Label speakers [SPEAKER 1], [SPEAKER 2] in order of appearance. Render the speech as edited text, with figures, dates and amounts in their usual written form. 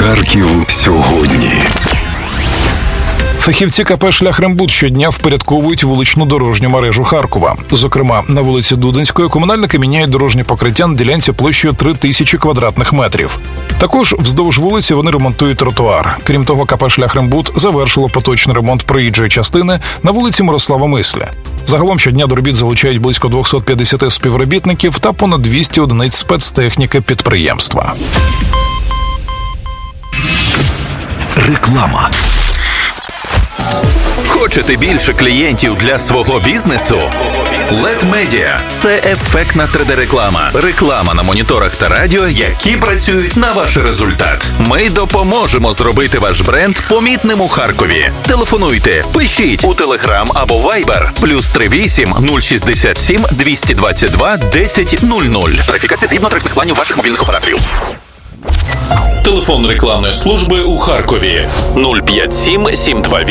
[SPEAKER 1] Харків сьогодні.
[SPEAKER 2] Фахівці КП «Шляхрембуд» щодня впорядковують вуличну дорожню мережу Харкова. Зокрема, на вулиці Дудинської комунальники міняють дорожнє покриття на ділянці площею 3000 квадратних метрів. Також вздовж вулиці вони ремонтують тротуар. Крім того, КП «Шляхрембуд» завершило поточний ремонт проїжджої частини на вулиці Мирослава Мисля. Загалом щодня до робіт залучають близько 250 співробітників та понад 200 одиниць спецтехніки підприємства.
[SPEAKER 1] Реклама.
[SPEAKER 3] Хочете більше клієнтів для свого бізнесу? LED Media – це ефектна 3D-реклама. Реклама на моніторах та радіо, які працюють на ваш результат. Ми допоможемо зробити ваш бренд помітним у Харкові. Телефонуйте, пишіть у Telegram або Viber +38 067 222 1000. Тарифікація згідно тарифних планів ваших мобільних операторів. Телефон рекламної служби у Харкові 057 728